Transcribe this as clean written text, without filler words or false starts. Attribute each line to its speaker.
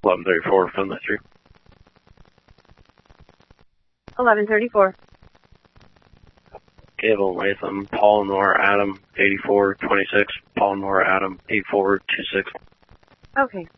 Speaker 1: 1134, phone that through.
Speaker 2: 1134.
Speaker 1: Gable Latham, Paul Nora Adam, 8426, Paul Nora Adam, 8426.
Speaker 2: Okay.